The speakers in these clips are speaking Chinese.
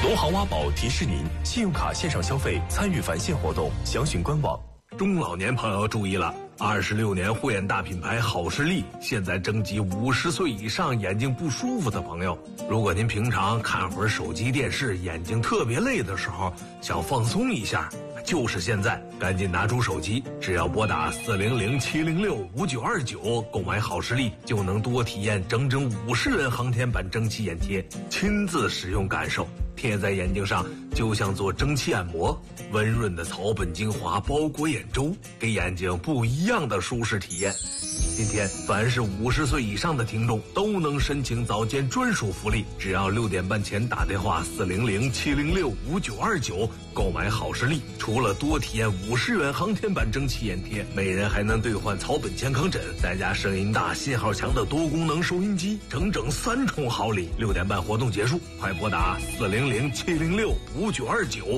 农行挖宝提示您：信用卡线上消费参与返现活动，详询官网。 中老年朋友注意了，26年护眼大品牌好视力现在征集50岁以上眼睛不舒服的朋友。如果您平常看会儿手机电视，眼睛特别累的时候，想放松一下，就是现在，赶紧拿出手机，只要拨打400-706-5929购买好视力，就能多体验整整50元航天版蒸汽眼贴，亲自使用感受。贴在眼睛上就像做蒸汽按摩，温润的草本精华包裹眼周，给眼睛不一样的舒适体验。今天凡是50岁以上的听众都能申请早间专属福利，只要6点半前打电话400-706-5929购买好视力，除了多体验50元航天版蒸汽眼贴，每人还能兑换草本健康枕，再加声音大信号强的多功能收音机，整整3重好礼。6点半活动结束，快拨打400-706-5929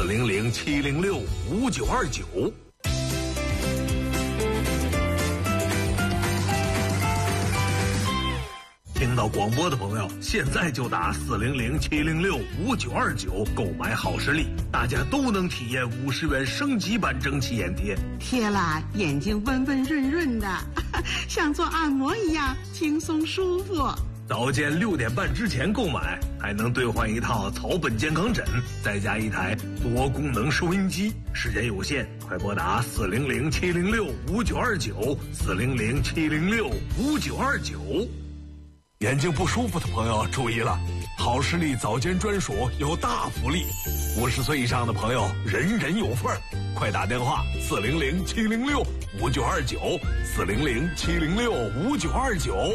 400-706-5929。听到广播的朋友，现在就打400-706-5929购买好视力，大家都能体验50元升级版蒸汽眼贴， 贴了眼睛温温润润的，像做按摩一样轻松舒服。 早间6点半之前购买，还能兑换一套草本健康枕，再加一台多功能收音机。时间有限，快拨打400-706-5929 400-706-5929。眼睛不舒服的朋友注意了，好视力早间专属有大福利，50岁以上的朋友人人有份儿，快打电话400-706-5929 400-706-5929。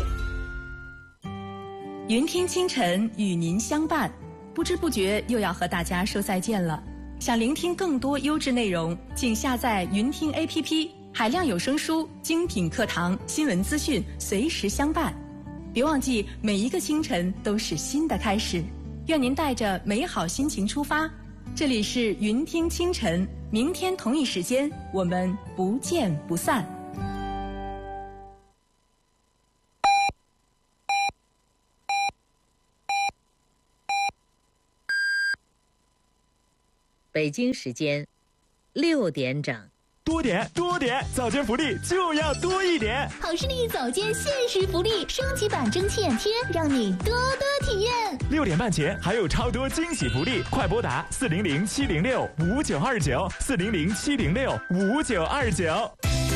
云听清晨与您相伴，不知不觉又要和大家说再见了。想聆听更多优质内容，请下载云听 APP， 海量有声书、精品课堂、新闻资讯随时相伴。别忘记，每一个清晨都是新的开始。愿您带着美好心情出发。这里是云听清晨，明天同一时间我们不见不散。 北京时间6点整。 多点，早间福利就要多一点。 好视力早间限时福利，升级版蒸汽眼贴，让你多多体验。 6点半前还有超多惊喜福利，快拨打400-706-5929 400-706-5929。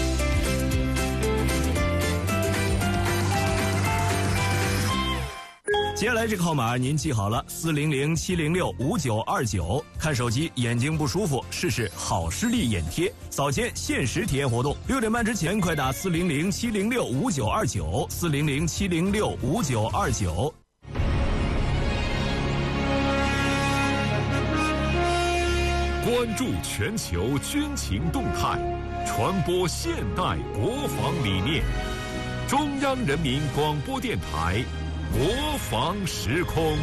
接下来这个号码您记好了，400-706-5929。看手机眼睛不舒服，试试好视力眼贴，早间限时体验活动。6点半之前快打400-706-5929 400-706-5929。 关注全球军情动态，传播现代国防理念。中央人民广播电台国防时空。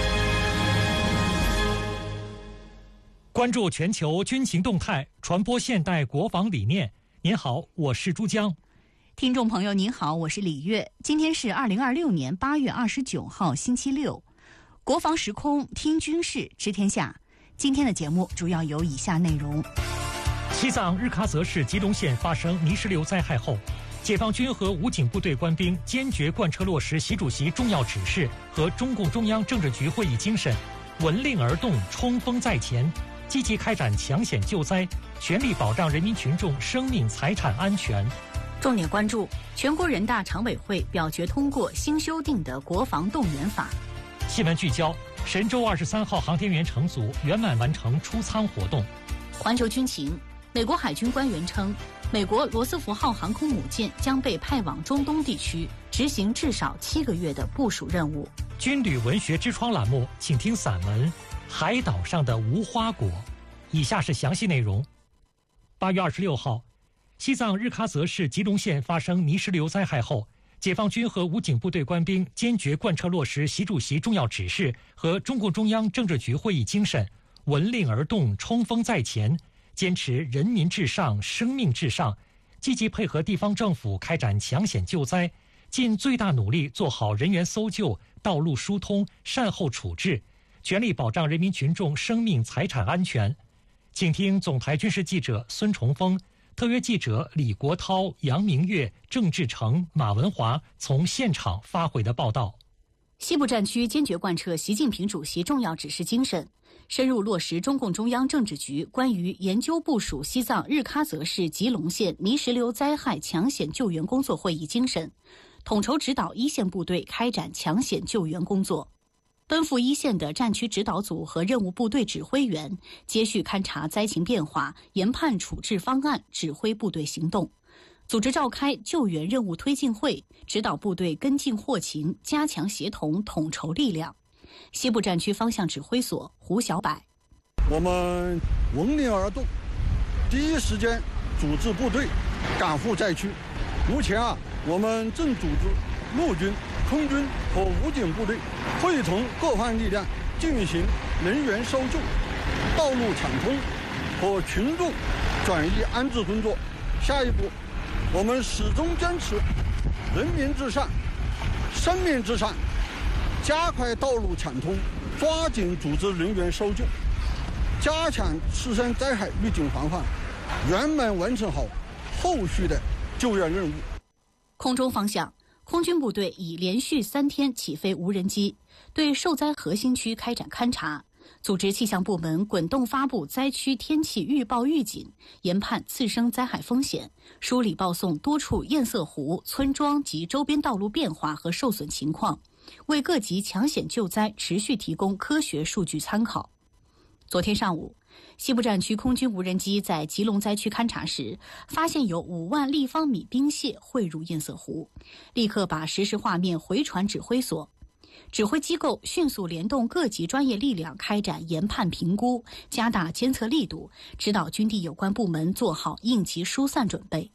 关注全球军情动态，传播现代国防理念。您好，我是珠江。 听众朋友您好，我是李月。今天是2026年8月29号星期六，国防时空听军事知天下。今天的节目主要有以下内容： 西藏日喀则市吉隆县发生泥石流灾害后，解放军和武警部队官兵坚决贯彻落实习主席重要指示和中共中央政治局会议精神，闻令而动，冲锋在前，积极开展抢险救灾，全力保障人民群众生命财产安全。 重点关注全国人大常委会表决通过新修订的国防动员法。 新闻聚焦：神舟23号航天员乘组圆满完成出舱活动。 环球军情：美国海军官员称，美国罗斯福号航空母舰将被派往中东地区，执行至少7个月的部署任务。 军旅文学之窗栏目，请听散文《海岛上的无花果》。以下是详细内容。8月26号，西藏日喀则市吉隆县发生泥石流灾害后，解放军和武警部队官兵坚决贯彻落实习主席重要指示和中共中央政治局会议精神，闻令而动，冲锋在前，坚持人民至上、生命至上，积极配合地方政府开展抢险救灾，尽最大努力做好人员搜救、道路疏通、善后处置， 全力保障人民群众生命财产安全。请听总台军事记者孙崇峰、特约记者李国涛、杨明月、郑志成、马文华从现场发回的报道。 西部战区坚决贯彻习近平主席重要指示精神，深入落实中共中央政治局关于研究部署西藏日喀则市吉隆县泥石流灾害抢险救援工作会议精神，统筹指导一线部队开展抢险救援工作。奔赴一线的战区指导组和任务部队指挥员接续勘察灾情变化，研判处置方案，指挥部队行动。组织召开救援任务推进会，指导部队跟进获情，加强协同统筹力量。西部战区方向指挥所胡小柏： 我们闻令而动，第一时间组织部队赶赴灾区。目前我们正组织陆军、空军和武警部队会同各方力量进行人员搜救、道路抢通和群众转移安置工作。下一步，我们始终坚持人民至上、生命至上，加快道路抢通，抓紧组织人员搜救，加强次生灾害预警防范，圆满完成好后续的救援任务。 空中方向，空军部队已连续3天起飞无人机，对受灾核心区开展勘察，组织气象部门滚动发布灾区天气预报预警，研判次生灾害风险，梳理报送多处堰塞湖、村庄及周边道路变化和受损情况，为各级抢险救灾持续提供科学数据参考。昨天上午，西部战区空军无人机在吉隆灾区勘察时，发现有5万立方米冰屑汇入堰塞湖，立刻把实时画面回传指挥所。指挥机构迅速联动各级专业力量开展研判评估，加大监测力度，指导军地有关部门做好应急疏散准备。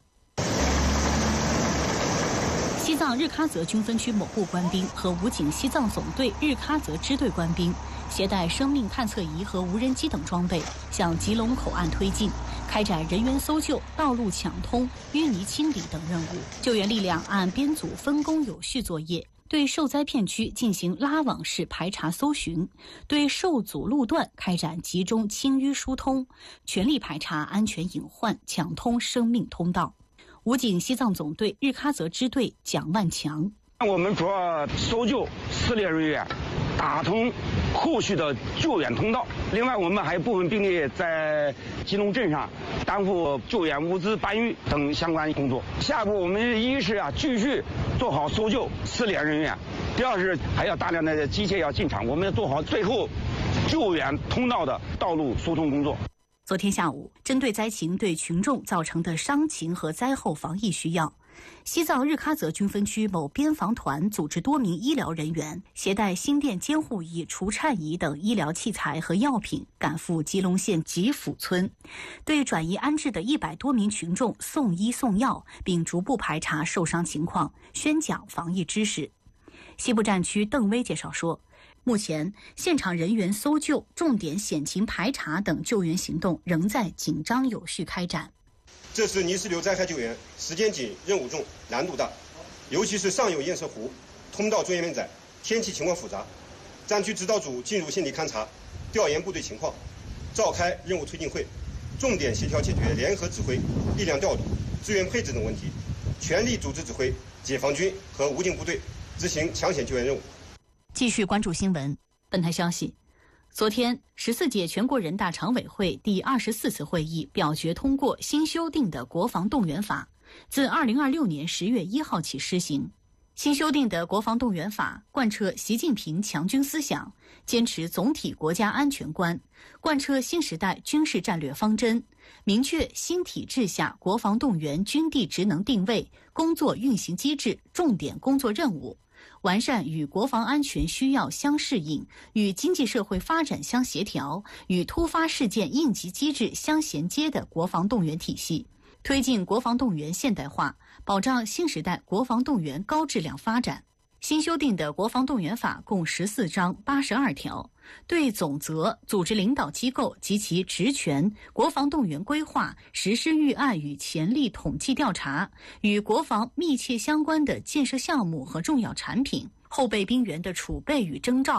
西藏日喀则军分区某部官兵和武警西藏总队日喀则支队官兵携带生命探测仪和无人机等装备向吉隆口岸推进，开展人员搜救、道路抢通、淤泥清理等任务。救援力量按编组分工有序作业，对受灾片区进行拉网式排查搜寻，对受阻路段开展集中清淤疏通，全力排查安全隐患，抢通生命通道。武警西藏总队日喀则支队蒋万强： 我们主要搜救撕裂人员，打通后续的救援通道。另外，我们还有部分兵力在吉隆镇上担负救援物资搬运等相关工作。下一步，我们一是继续做好搜救撕裂人员，第二是还要大量的机械要进场，我们要做好最后救援通道的道路疏通工作。 昨天下午，针对灾情对群众造成的伤情和灾后防疫需要，西藏日喀则军分区某边防团组织多名医疗人员携带心电监护仪、除颤仪等医疗器材和药品赶赴吉隆县吉府村，对转移安置的100多名群众送医送药，并逐步排查受伤情况，宣讲防疫知识。西部战区邓威介绍说，目前现场人员搜救、重点险情排查等救援行动仍在紧张有序开展。 这次泥石流灾害救援时间紧、任务重、难度大，尤其是上游堰塞湖通道作业面窄，天气情况复杂。战区指导组进入现地勘察，调研部队情况，召开任务推进会，重点协调解决联合指挥、力量调度、资源配置等问题，全力组织指挥解放军和武警部队执行抢险救援任务。 继续关注新闻。本台消息，昨天14届全国人大常委会第24次会议表决通过新修订的国防动员法，自2026年10月1号起施行。新修订的国防动员法贯彻习近平强军思想，坚持总体国家安全观，贯彻新时代军事战略方针，明确新体制下国防动员军地职能定位、工作运行机制、重点工作任务，完善与国防安全需要相适应、与经济社会发展相协调、与突发事件应急机制相衔接的国防动员体系，推进国防动员现代化，保障新时代国防动员高质量发展。新修订的国防动员法共14章82条，对总则、组织领导机构及其职权、国防动员规划、实施预案与潜力统计调查、与国防密切相关的建设项目和重要产品、后备兵员的储备与征召、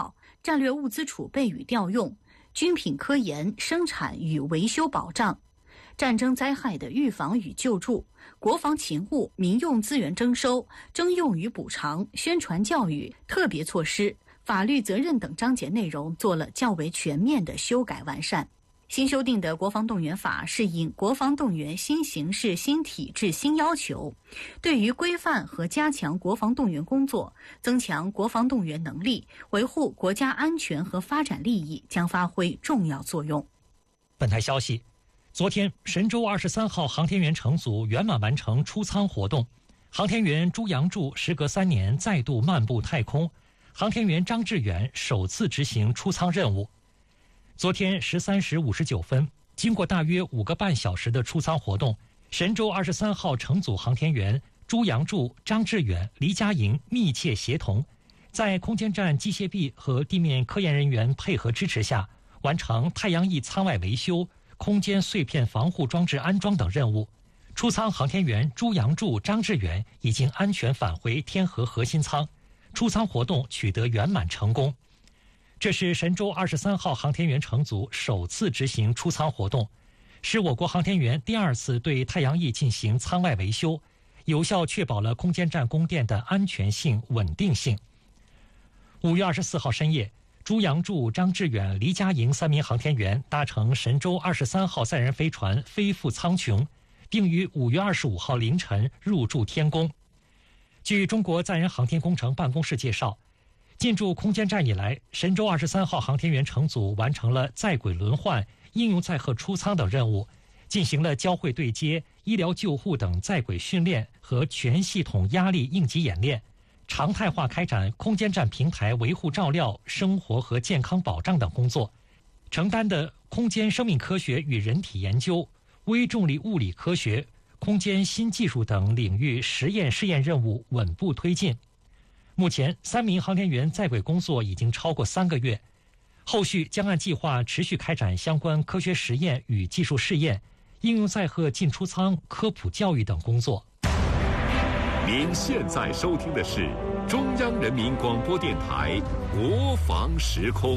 战略物资储备与调用、军品科研、生产与维修保障、战争灾害的预防与救助、国防勤务、民用资源征收、征用与补偿、宣传教育、特别措施、法律责任等章节内容做了较为全面的修改完善。新修订的国防动员法适应国防动员新形势、新体制、新要求，对于规范和加强国防动员工作、增强国防动员能力、维护国家安全和发展利益将发挥重要作用。 本台消息，昨天神舟23号航天员乘组圆满完成出舱活动，航天员朱杨柱时隔3年再度漫步太空，航天员张志远首次执行出舱任务。昨天13时59分，经过大约5个半小时的出舱活动，神舟23号乘组航天员朱杨柱、张志远、黎佳莹密切协同，在空间站机械臂和地面科研人员配合支持下，完成太阳翼舱外维修、空间碎片防护装置安装等任务。出舱航天员朱杨柱、张志远已经安全返回天河核心舱，出舱活动取得圆满成功。这是神舟23号航天员乘组首次执行出舱活动，是我国航天员第2次对太阳翼进行舱外维修，有效确保了空间站供电的安全性、稳定性。5月24号深夜，朱杨柱、张志远、黎佳莹3名航天员搭乘神舟23号载人飞船飞赴苍穹，并于5月25号凌晨入驻天宫。据中国载人航天工程办公室介绍，进驻空间站以来，神舟23号航天员乘组完成了在轨轮换、应用载荷出舱等任务，进行了交会对接、医疗救护等在轨训练和全系统压力应急演练，常态化开展空间站平台维护照料、生活和健康保障等工作，承担的空间生命科学与人体研究、微重力物理科学、空间新技术等领域实验试验任务稳步推进。目前3名航天员在轨工作已经超过3个月，后续将按计划持续开展相关科学实验与技术试验、应用载荷进出舱科普教育等工作。 您现在收听的是中央人民广播电台国防时空。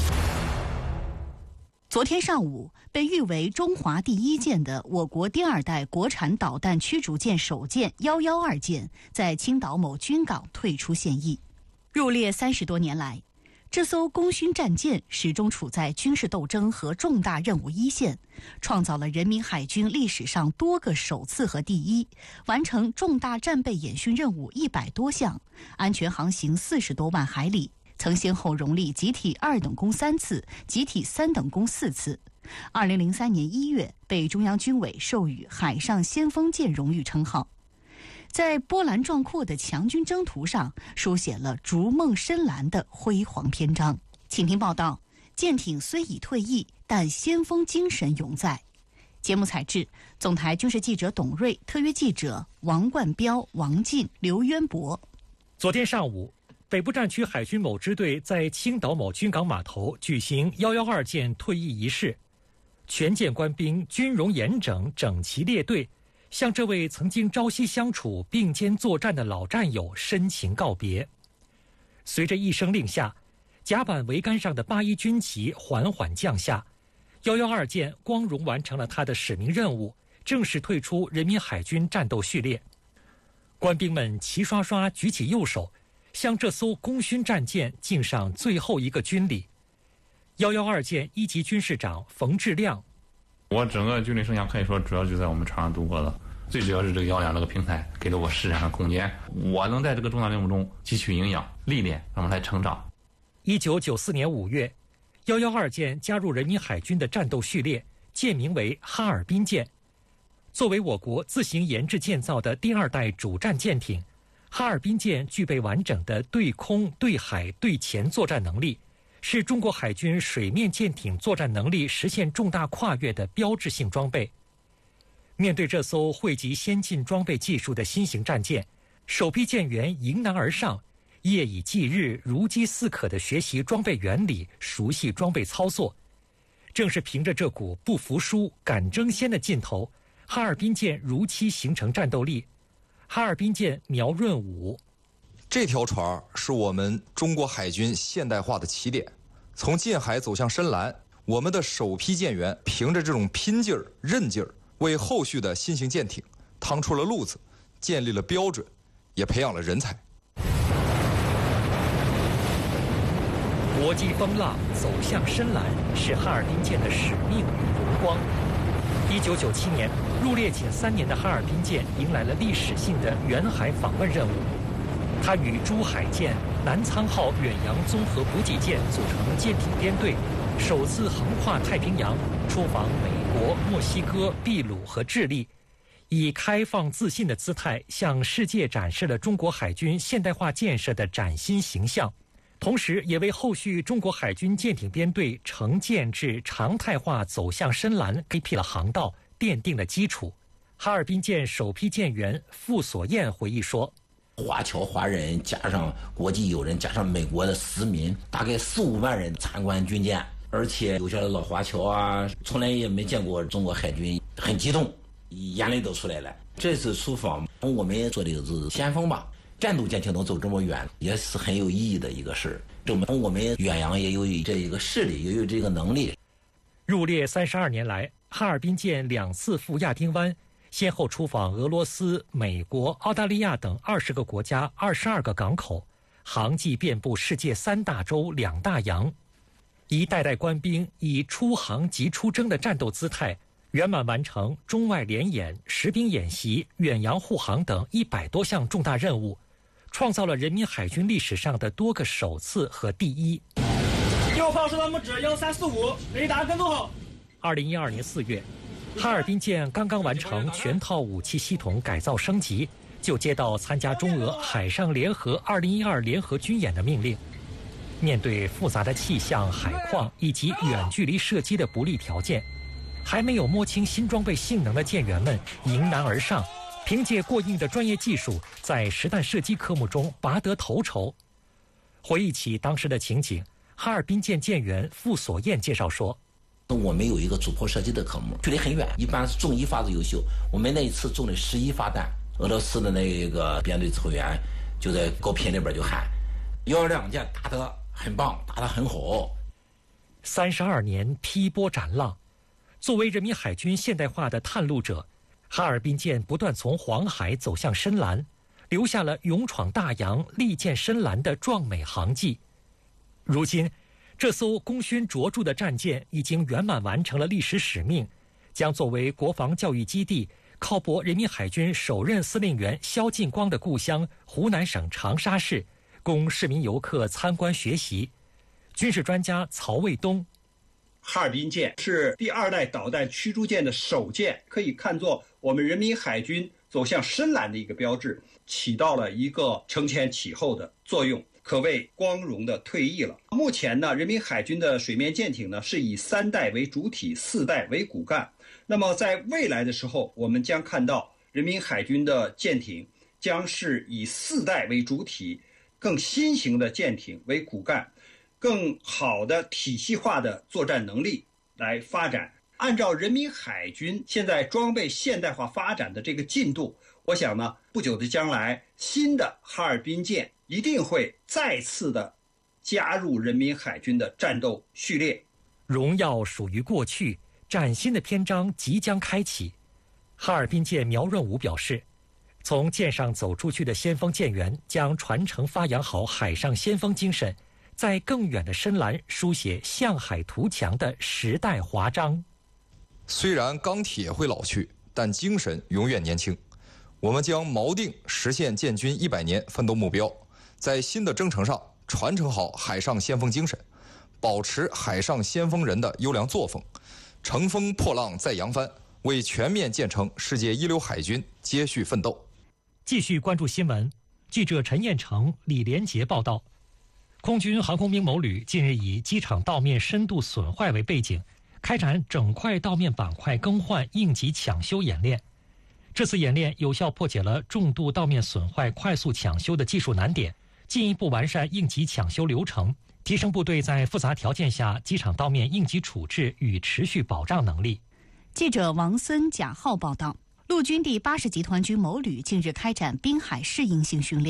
昨天上午，被誉为中华第一舰的我国第2代国产导弹驱逐舰首舰112舰在青岛某军港退出现役。入列30多年来，这艘功勋战舰始终处在军事斗争和重大任务一线，创造了人民海军历史上多个首次和第一，完成重大战备演训任务100多项，安全航行40多万海里，曾先后荣立集体2等功3次、集体3等功4次。2003年1月被中央军委授予海上先锋舰荣誉称号，在波澜壮阔的强军征途上书写了逐梦深蓝的辉煌篇章。请听报道：舰艇虽已退役，但先锋精神永在。节目采制：总台军事记者董瑞，特约记者王冠彪、王进、刘渊博。 昨天上午，北部战区海军某支队在青岛某军港码头举行112舰退役仪式，全舰官兵军容严整、整齐列队，向这位曾经朝夕相处、并肩作战的老战友深情告别。随着一声令下，甲板桅杆上的81军旗缓缓降下，112舰光荣完成了它的使命任务，正式退出人民海军战斗序列。官兵们齐刷刷举起右手，向这艘功勋战舰敬上最后一个军礼。112舰1级军事长冯志亮： 我整个军旅生涯可以说主要就在我们船上度过了，最主要是这个112这个平台给了我施展的空间，我能在这个重大任务中汲取营养历练，让我们来成长。 1994年5月，112舰加入人民海军的战斗序列，舰名为哈尔滨舰。作为我国自行研制建造的第2代主战舰艇，哈尔滨舰具备完整的对空、对海、对潜作战能力，是中国海军水面舰艇作战能力实现重大跨越的标志性装备。面对这艘汇集先进装备技术的新型战舰，首批舰员迎难而上，夜以继日、如饥似渴地学习装备原理，熟悉装备操作。正是凭着这股不服输、敢争先的劲头，哈尔滨舰如期形成战斗力。哈尔滨舰苗润武： 这条船是我们中国海军现代化的起点。从近海走向深蓝，我们的首批舰员凭着这种拼劲儿、韧劲儿，为后续的新型舰艇趟出了路子，建立了标准，也培养了人才。 国际风浪走向深蓝是哈尔滨舰的使命与荣光。1997年，入列仅3年的哈尔滨舰迎来了历史性的远海访问任务。它与珠海舰、南沧号远洋综合补给舰组成舰艇编队，首次横跨太平洋，出访美国、墨西哥、秘鲁和智利，以开放自信的姿态向世界展示了中国海军现代化建设的崭新形象，同时也为后续中国海军舰艇编队成舰至常态化走向深蓝开辟了航道，奠定了基础。哈尔滨舰首批舰员傅所燕回忆说， 华侨华人加上国际友人加上美国的私民，大概4-5万人参观军舰，而且有些老华侨啊，从来也没见过中国海军，很激动，眼泪都出来了。这次出访我们也做的是先锋吧，战斗舰艇能走这么远，也是很有意义的一个事。证明我们远洋也有这一个势力，也有这个能力。 入列32年来，哈尔滨舰2次赴亚丁湾，先后出访俄罗斯、美国、澳大利亚等20个国家、22个港口，航迹遍布世界3大洲、2大洋。一代代官兵以出航即出征的战斗姿态，圆满完成中外联演、实兵演习、远洋护航等100多项重大任务，创造了人民海军历史上的多个首次和第一。 右炮收到目指1345，雷达跟踪好。 2012年4月，哈尔滨舰刚刚完成全套武器系统改造升级，就接到参加中俄海上联合2012联合军演的命令。面对复杂的气象、海况以及远距离射击的不利条件，还没有摸清新装备性能的舰员们迎难而上，凭借过硬的专业技术，在实弹射击科目中拔得头筹。回忆起当时的情景，哈尔滨舰舰员傅所燕介绍说， 我们有一个主炮射击的科目，距离很远，一般是中1发是优秀。我们那一次中了11发弹，俄罗斯的那个编队指挥员就在高频里边就喊112舰打得很棒，打得很好。 32年劈波斩浪，作为人民海军现代化的探路者，哈尔滨舰不断从黄海走向深蓝，留下了勇闯大洋、力荐深蓝的壮美航迹。如今，这艘功勋卓著的战舰已经圆满完成了历史使命，将作为国防教育基地，靠泊人民海军首任司令员萧劲光的故乡湖南省长沙市，供市民游客参观学习。军事专家曹卫东， 哈尔滨舰是第2代导弹驱逐舰的首舰，可以看作我们人民海军走向深蓝的一个标志，起到了一个承前启后的作用，可谓光荣的退役了。目前呢，人民海军的水面舰艇呢是以3代为主体，4代为骨干。那么在未来的时候，我们将看到人民海军的舰艇将是以4代为主体，更新型的舰艇为骨干，更好的体系化的作战能力来发展。按照人民海军现在装备现代化发展的这个进度，我想呢，不久的将来，新的哈尔滨舰一定会再次的加入人民海军的战斗序列。 荣耀属于过去，崭新的篇章即将开启。哈尔滨舰苗润武表示，从舰上走出去的先锋舰员将传承发扬好海上先锋精神，在更远的深蓝书写向海图强的时代华章。 虽然钢铁会老去，但精神永远年轻。我们将锚定实现建军100年奋斗目标，在新的征程上传承好海上先锋精神，保持海上先锋人的优良作风，乘风破浪再扬帆，为全面建成世界一流海军接续奋斗。 继续关注新闻，记者陈彦成、李连杰报道。空军航空兵某旅近日以机场道面深度损坏为背景，开展整块道面板块更换应急抢修演练。这次演练有效破解了重度道面损坏快速抢修的技术难点，进一步完善应急抢修流程，提升部队在复杂条件下机场道面应急处置与持续保障能力。 记者王森、贾浩报道。陆军第80集团军某旅近日开展滨海适应性训练。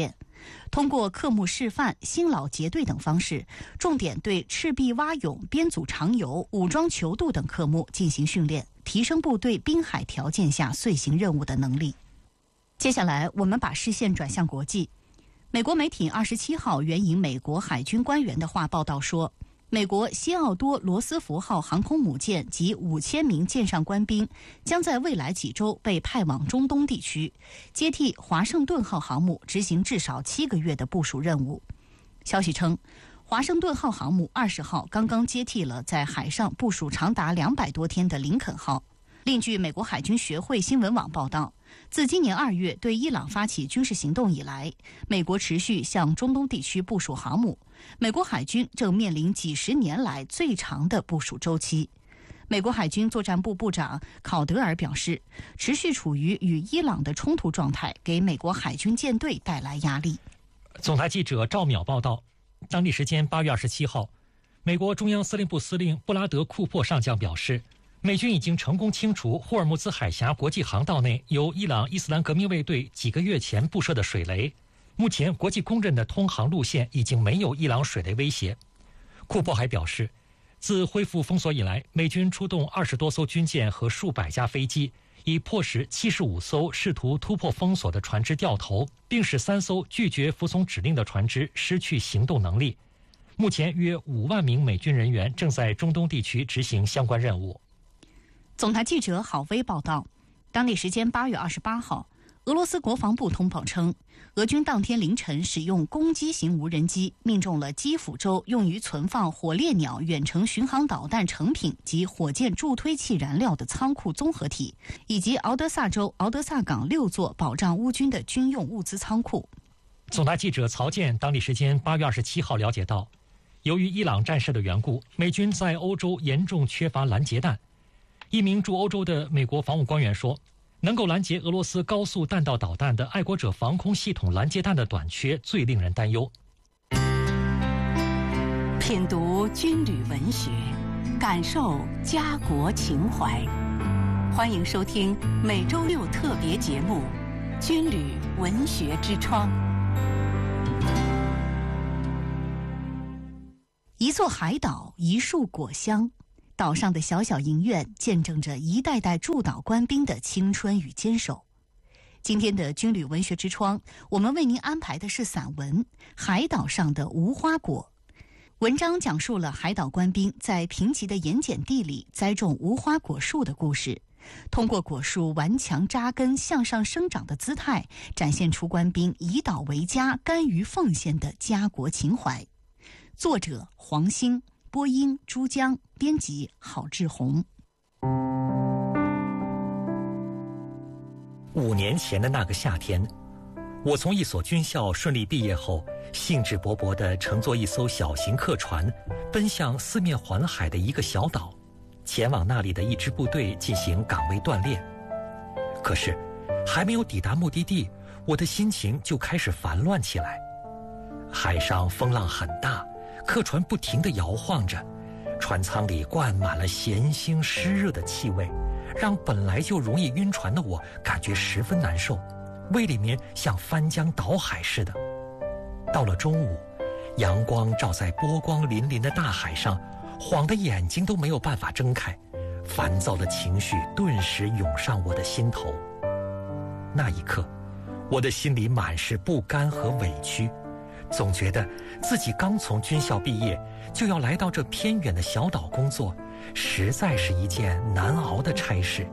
通过科目示范、新老结队等方式，重点对赤壁蛙泳、编组长游、武装泅渡等科目进行训练，提升部队滨海条件下遂行任务的能力。接下来，我们把视线转向国际。美国媒体27号援引美国海军官员的话报道说，美国西奥多·罗斯福号航空母舰及5000名舰上官兵将在未来几周被派往中东地区，接替华盛顿号航母执行至少7个月的部署任务。消息称，华盛顿号航母20号刚刚接替了在海上部署长达200多天的林肯号。另据美国海军学会新闻网报道，自今年2月对伊朗发起军事行动以来，美国持续向中东地区部署航母，美国海军正面临几十年来最长的部署周期。美国海军作战部部长考德尔表示，持续处于与伊朗的冲突状态给美国海军舰队带来压力。 总台记者赵淼报道，当地时间8月27号，美国中央司令部司令布拉德·库珀上将表示，美军已经成功清除霍尔木兹海峡国际航道内由伊朗伊斯兰革命卫队几个月前布设的水雷。目前国际公认的通航路线已经没有伊朗水雷威胁。库珀还表示，自恢复封锁以来，美军出动20多艘军舰和数百架飞机，以迫使75艘试图突破封锁的船只掉头，并使3艘拒绝服从指令的船只失去行动能力。目前约5万名美军人员正在中东地区执行相关任务。 总台记者郝威报道，当地时间8月28号，俄罗斯国防部通报称，俄军当天凌晨使用攻击型无人机命中了基辅州用于存放火烈鸟远程巡航导弹成品及火箭助推器燃料的仓库综合体，以及敖德萨州敖德萨港6座保障乌军的军用物资仓库。 总台记者曹健当地时间8月27号了解到，由于伊朗战事的缘故，美军在欧洲严重缺乏拦截弹。一名驻欧洲的美国防务官员说，能够拦截俄罗斯高速弹道导弹的爱国者防空系统拦截弹的短缺最令人担忧。 品读军旅文学，感受家国情怀。欢迎收听每周6特别节目《军旅文学之窗》。 一座海岛，一树果香。岛上的小小营院见证着一代代驻岛官兵的青春与坚守。今天的军旅文学之窗，我们为您安排的是散文《海岛上的无花果》。文章讲述了海岛官兵在贫瘠的盐碱地里栽种无花果树的故事，通过果树顽强扎根向上生长的姿态，展现出官兵以岛为家、甘于奉献的家国情怀。作者黄兴，播音朱江，编辑郝志宏。 5年前的那个夏天，我从一所军校顺利毕业后，兴致勃勃地乘坐一艘小型客船，奔向四面环海的一个小岛，前往那里的一支部队进行岗位锻炼。可是，还没有抵达目的地，我的心情就开始烦乱起来。海上风浪很大，客船不停地摇晃着，船舱里灌满了咸腥湿热的气味，让本来就容易晕船的我感觉十分难受，胃里面像翻江倒海似的。到了中午，阳光照在波光粼粼的大海上，晃得眼睛都没有办法睁开，烦躁的情绪顿时涌上我的心头。那一刻，我的心里满是不甘和委屈，总觉得自己刚从军校毕业，就要来到这偏远的小岛工作，实在是一件难熬的差事。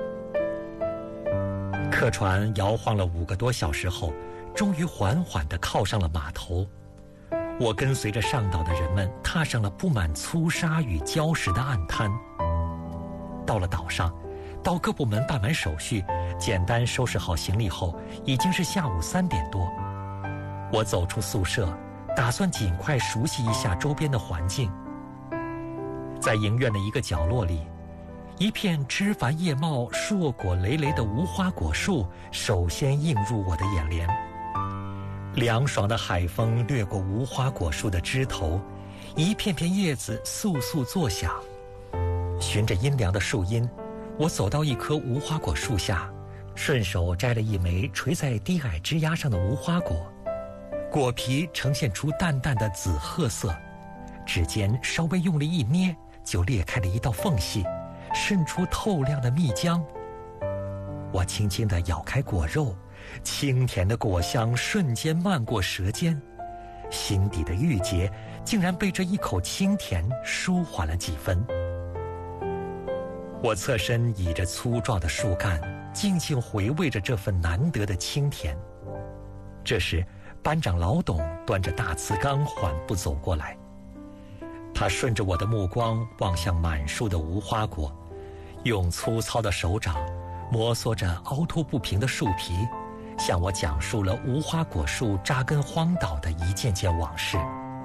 客船摇晃了5个多小时后，终于缓缓地靠上了码头。我跟随着上岛的人们踏上了布满粗沙与礁石的岸滩。到了岛上，到各部门办完手续，简单收拾好行李后，已经是下午3点多。我走出宿舍，打算尽快熟悉一下周边的环境。在营院的一个角落里，一片枝繁叶茂、硕果累累的无花果树首先映入我的眼帘。凉爽的海风掠过无花果树的枝头，一片片叶子簌簌作响。循着阴凉的树荫，我走到一棵无花果树下，顺手摘了一枚垂在低矮枝桠上的无花果。 果皮呈现出淡淡的紫褐色，指尖稍微用力一捏，就裂开了一道缝隙，渗出透亮的蜜浆。我轻轻地咬开果肉，清甜的果香瞬间漫过舌尖，心底的郁结竟然被这一口清甜舒缓了几分。我侧身倚着粗壮的树干，静静回味着这份难得的清甜。这时，班长老董端着大瓷缸缓步走过来，他顺着我的目光望向满树的无花果，用粗糙的手掌摩挲着凹凸不平的树皮，向我讲述了无花果树扎根荒岛的一件件往事。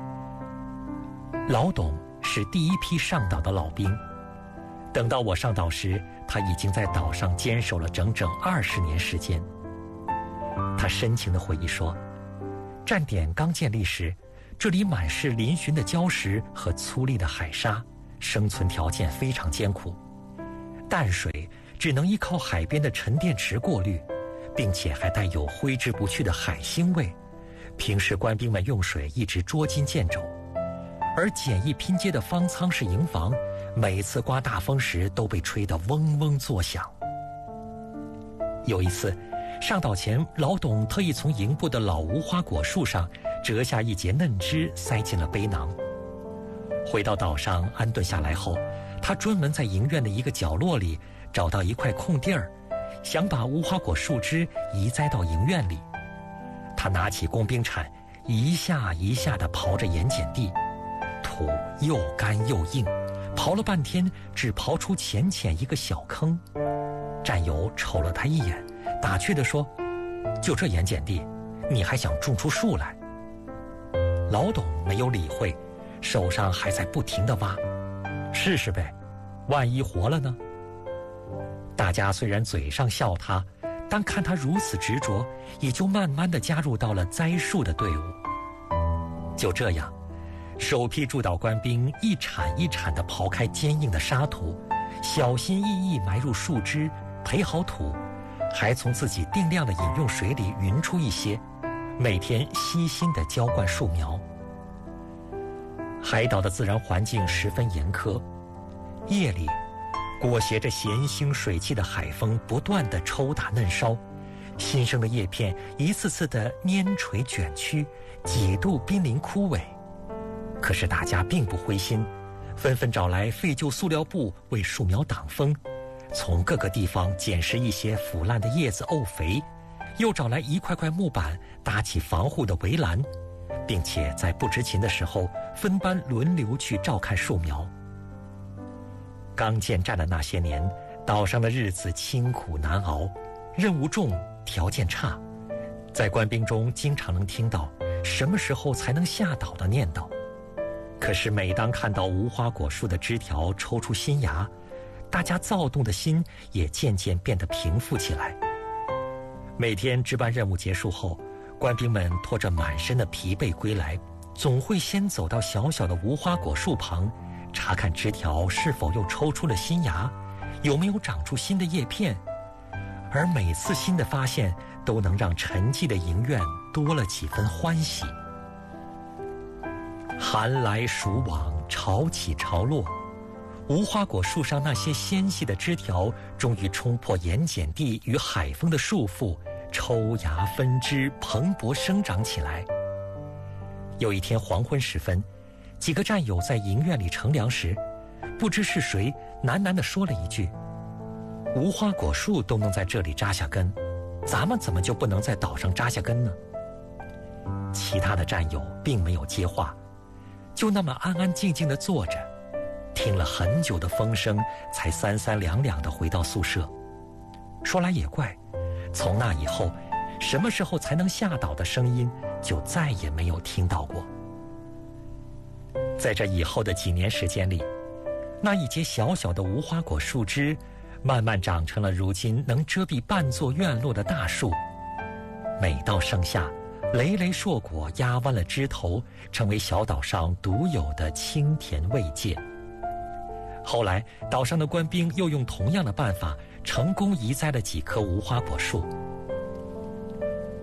老董是第一批上岛的老兵，等到我上岛时，他已经在岛上坚守了整整20年时间。他深情地回忆说，站点刚建立时，这里满是嶙峋的礁石和粗粝的海沙，生存条件非常艰苦。淡水只能依靠海边的沉淀池过滤，并且还带有挥之不去的海腥味，平时官兵们用水一直捉襟见肘。而简易拼接的方舱式营房，每次刮大风时都被吹得嗡嗡作响。有一次上岛前，老董特意从营部的老无花果树上折下一截嫩枝，塞进了背囊。回到岛上安顿下来后，他专门在营院的一个角落里找到一块空地儿，想把无花果树枝移栽到营院里。他拿起工兵铲，一下一下地刨着盐碱地，土又干又硬，刨了半天只刨出浅浅一个小坑。战友瞅了他一眼，打趣地说，就这盐碱地，你还想种出树来？老董没有理会，手上还在不停地挖。试试呗，万一活了呢？大家虽然嘴上笑他，但看他如此执着，也就慢慢地加入到了栽树的队伍。就这样，首批驻岛官兵一铲一铲地刨开坚硬的沙土，小心翼翼埋入树枝，培好土，还从自己定量的饮用水里匀出一些，每天悉心地浇灌树苗。海岛的自然环境十分严苛，夜里裹挟着咸腥水汽的海风不断地抽打嫩梢，新生的叶片一次次地碾垂卷曲，几度濒临枯萎。可是大家并不灰心，纷纷找来废旧塑料布为树苗挡风，从各个地方捡拾一些腐烂的叶子沤肥，又找来一块块木板搭起防护的围栏，并且在不执勤的时候分班轮流去照看树苗。刚建站的那些年，岛上的日子清苦难熬，任务重，条件差，在官兵中经常能听到什么时候才能下岛的念叨。可是每当看到无花果树的枝条抽出新芽，大家躁动的心也渐渐变得平复起来。每天值班任务结束后，官兵们拖着满身的疲惫归来，总会先走到小小的无花果树旁，查看枝条是否又抽出了新芽，有没有长出新的叶片。而每次新的发现都能让沉寂的营院多了几分欢喜。寒来暑往，潮起潮落，无花果树上那些纤细的枝条终于冲破盐碱地与海风的束缚，抽芽分枝，蓬勃生长起来。有一天黄昏时分，几个战友在营院里乘凉时，不知是谁喃喃地说了一句，无花果树都能在这里扎下根，咱们怎么就不能在岛上扎下根呢？其他的战友并没有接话，就那么安安静静地坐着，听了很久的风声，才三三两两地回到宿舍。说来也怪，从那以后，什么时候才能下岛的声音就再也没有听到过。在这以后的几年时间里，那一截小小的无花果树枝慢慢长成了如今能遮蔽半座院落的大树。每到盛夏，累累硕果压弯了枝头，成为小岛上独有的清甜慰藉。后来岛上的官兵又用同样的办法成功移栽了几棵无花果树。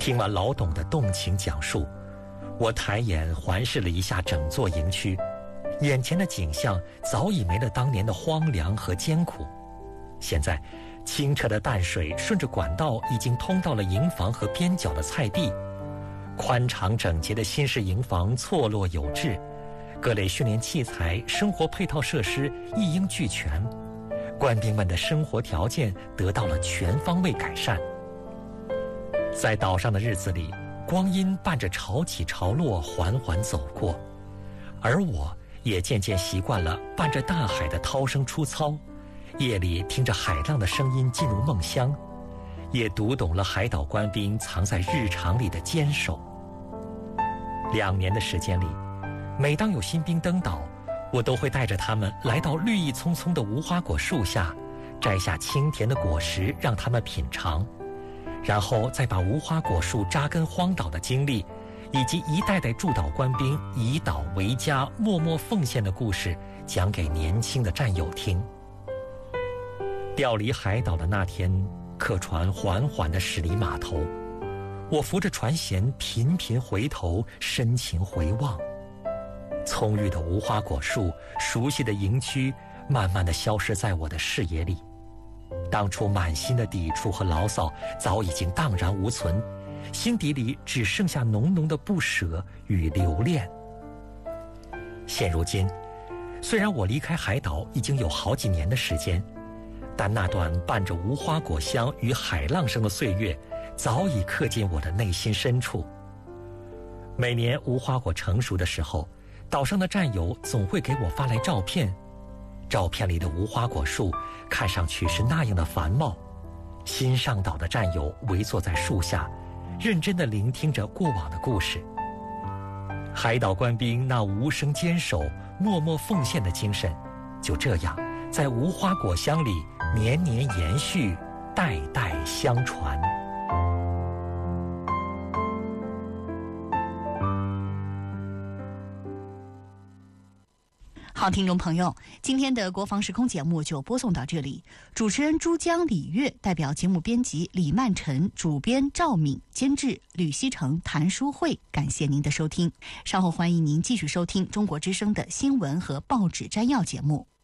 听完老董的动情讲述，我抬眼环视了一下整座营区，眼前的景象早已没了当年的荒凉和艰苦。现在清澈的淡水顺着管道已经通到了营房和边角的菜地，宽敞整洁的新式营房错落有致，各类训练器材、生活配套设施一应俱全，官兵们的生活条件得到了全方位改善。在岛上的日子里，光阴伴着潮起潮落缓缓走过，而我也渐渐习惯了伴着大海的涛声出操，夜里听着海浪的声音进入梦乡，也读懂了海岛官兵藏在日常里的坚守。2年的时间里，每当有新兵登岛，我都会带着他们来到绿意葱葱的无花果树下，摘下清甜的果实让他们品尝，然后再把无花果树扎根荒岛的经历，以及一代代驻岛官兵以岛为家、默默奉献的故事讲给年轻的战友听。调离海岛的那天，客船缓缓地驶离码头，我扶着船舷频频回头，深情回望。葱郁的无花果树，熟悉的营区，慢慢地消失在我的视野里。当初满心的抵触和牢骚早已经荡然无存，心底里只剩下浓浓的不舍与留恋。现如今，虽然我离开海岛已经有好几年的时间，但那段伴着无花果香与海浪声的岁月早已刻进我的内心深处。每年无花果成熟的时候，岛上的战友总会给我发来照片，照片里的无花果树看上去是那样的繁茂。新上岛的战友围坐在树下，认真地聆听着过往的故事。海岛官兵那无声坚守、默默奉献的精神，就这样在无花果香里年年延续，代代相传。 好，听众朋友，今天的国防时空节目就播送到这里。主持人珠江、李月，代表节目编辑李曼晨，主编赵敏，监制吕希成、谭淑慧，感谢您的收听。稍后欢迎您继续收听中国之声的新闻和报纸摘要节目。